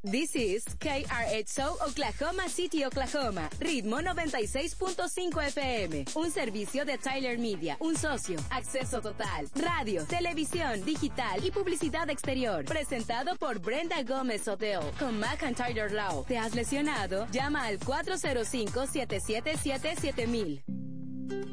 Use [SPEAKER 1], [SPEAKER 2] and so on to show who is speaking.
[SPEAKER 1] This is KRXO Oklahoma City, Oklahoma. Ritmo 96.5 FM. Un servicio de Tyler Media. Un socio. Acceso total. Radio, televisión, digital y publicidad exterior. Presentado por Brenda Gómez Hotel. Con McIntyre Law. ¿Te has lesionado? Llama al 405-777-7000.